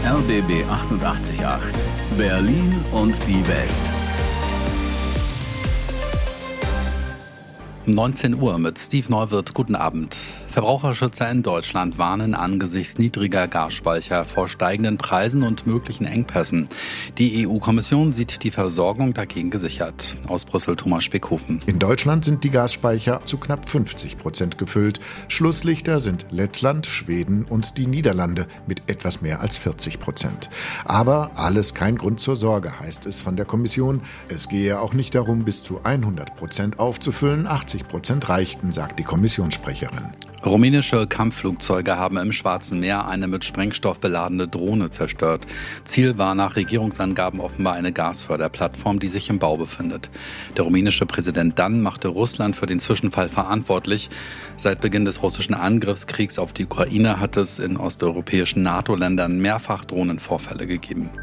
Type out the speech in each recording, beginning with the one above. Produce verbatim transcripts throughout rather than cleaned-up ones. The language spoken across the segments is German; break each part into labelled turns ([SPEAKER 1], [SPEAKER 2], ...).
[SPEAKER 1] R B B achtundachtzig Komma acht. Berlin und die Welt.
[SPEAKER 2] neunzehn Uhr mit Steve Neuwirth. Guten Abend. Verbraucherschützer in Deutschland warnen angesichts niedriger Gasspeicher vor steigenden Preisen und möglichen Engpässen. Die E U-Kommission sieht die Versorgung dagegen gesichert. Aus Brüssel Thomas Speckhofen.
[SPEAKER 3] In Deutschland sind die Gasspeicher zu knapp fünfzig Prozent gefüllt. Schlusslichter sind Lettland, Schweden und die Niederlande mit etwas mehr als vierzig Prozent. Aber alles kein Grund zur Sorge, heißt es von der Kommission. Es gehe auch nicht darum, bis zu hundert Prozent aufzufüllen. achtzig Prozent reichten, sagt die Kommissionssprecherin.
[SPEAKER 2] Rumänische Kampfflugzeuge haben im Schwarzen Meer eine mit Sprengstoff beladene Drohne zerstört. Ziel war nach Regierungsangaben offenbar eine Gasförderplattform, die sich im Bau befindet. Der rumänische Präsident dann machte Russland für den Zwischenfall verantwortlich. Seit Beginn des russischen Angriffskriegs auf die Ukraine hat es in osteuropäischen NATO-Ländern mehrfach Drohnenvorfälle gegeben.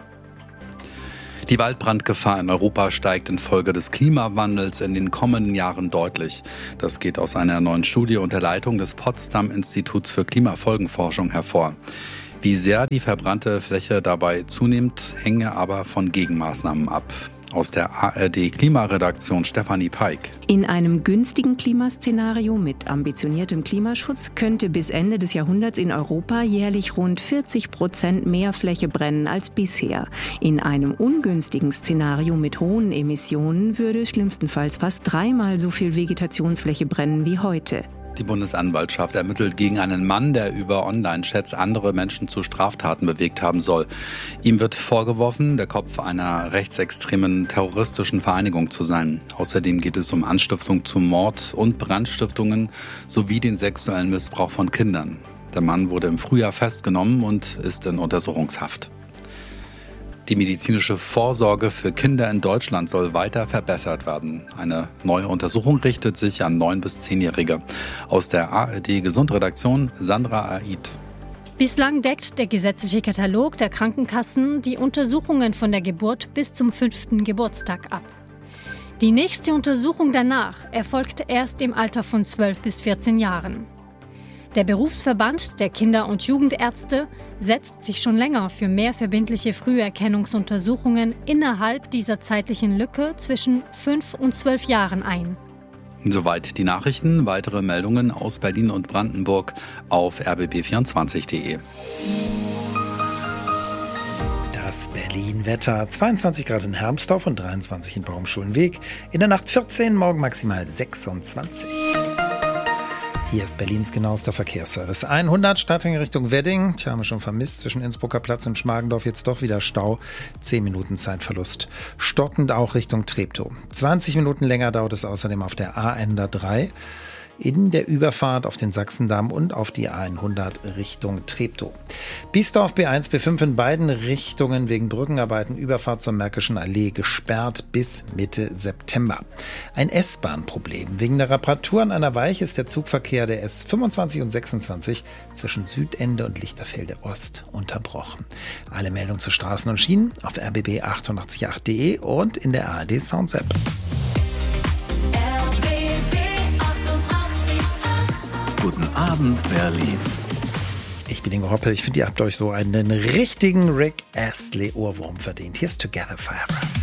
[SPEAKER 2] Die Waldbrandgefahr in Europa steigt infolge des Klimawandels in den kommenden Jahren deutlich. Das geht aus einer neuen Studie unter Leitung des Potsdam-Instituts für Klimafolgenforschung hervor. Wie sehr die verbrannte Fläche dabei zunimmt, hänge aber von Gegenmaßnahmen ab. Aus der A R D-Klimaredaktion Stefanie Peik.
[SPEAKER 4] In einem günstigen Klimaszenario mit ambitioniertem Klimaschutz könnte bis Ende des Jahrhunderts in Europa jährlich rund vierzig Prozent mehr Fläche brennen als bisher. In einem ungünstigen Szenario mit hohen Emissionen würde schlimmstenfalls fast dreimal so viel Vegetationsfläche brennen wie heute.
[SPEAKER 2] Die Bundesanwaltschaft ermittelt gegen einen Mann, der über Online-Chats andere Menschen zu Straftaten bewegt haben soll. Ihm wird vorgeworfen, der Kopf einer rechtsextremen terroristischen Vereinigung zu sein. Außerdem geht es um Anstiftung zu Mord und Brandstiftungen sowie den sexuellen Missbrauch von Kindern. Der Mann wurde im Frühjahr festgenommen und ist in Untersuchungshaft. Die medizinische Vorsorge für Kinder in Deutschland soll weiter verbessert werden. Eine neue Untersuchung richtet sich an neun- bis zehnjährige. Aus der A R D-Gesundredaktion Sandra Aid.
[SPEAKER 5] Bislang deckt der gesetzliche Katalog der Krankenkassen die Untersuchungen von der Geburt bis zum fünften Geburtstag ab. Die nächste Untersuchung danach erfolgt erst im Alter von zwölf bis vierzehn Jahren. Der Berufsverband der Kinder- und Jugendärzte setzt sich schon länger für mehr verbindliche Früherkennungsuntersuchungen innerhalb dieser zeitlichen Lücke zwischen fünf und zwölf Jahren ein.
[SPEAKER 2] Soweit die Nachrichten. Weitere Meldungen aus Berlin und Brandenburg auf r b b vierundzwanzig punkt d e.
[SPEAKER 6] Das Berlin-Wetter. zweiundzwanzig Grad in Hermsdorf und dreiundzwanzig in Baumschulenweg. In der Nacht vierzehn, morgen maximal sechsundzwanzig. Hier ist Berlins genauester Verkehrsservice. hundert Stadtring Richtung Wedding. Tja, haben wir schon vermisst. Zwischen Innsbrucker Platz und Schmargendorf jetzt doch wieder Stau. zehn Minuten Zeitverlust. Stockend auch Richtung Treptow. zwanzig Minuten länger dauert es außerdem auf der A N drei. In der Überfahrt auf den Sachsendamm und auf die A hundert Richtung Treptow. Biesdorf B eins, B fünf in beiden Richtungen wegen Brückenarbeiten, Überfahrt zur Märkischen Allee gesperrt bis Mitte September. Ein S-Bahn-Problem. Wegen der Reparatur an einer Weiche ist der Zugverkehr der S fünfundzwanzig und sechsundzwanzig zwischen Südende und Lichterfelde Ost unterbrochen. Alle Meldungen zu Straßen und Schienen auf r b b achtundachtzig Komma acht punkt d e und in der A R D Sounds App.
[SPEAKER 1] Guten Abend, Berlin.
[SPEAKER 6] Ich bin Ingo Hoppe. Ich finde, ihr habt euch so einen richtigen Rick Astley Ohrwurm verdient. Hier ist Together Forever.